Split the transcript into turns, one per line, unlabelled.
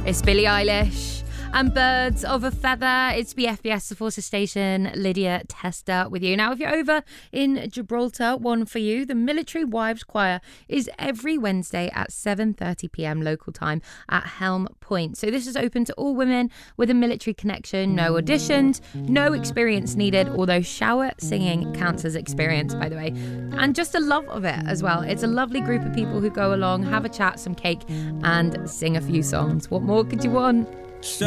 It's Billie Eilish and Birds of a Feather. It's BFBS, the Forces Station. Lydia Tester with you. Now, if you're over in Gibraltar, one for you. The Military Wives Choir is every Wednesday at 7:30 p.m. local time at Helm Point. So this is open to all women with a military connection. No auditions, no experience needed, although shower singing counts as experience, by the way. And just a love of it as well. It's a lovely group of people who go along, have a chat, some cake, and sing a few songs. What more could you want?
So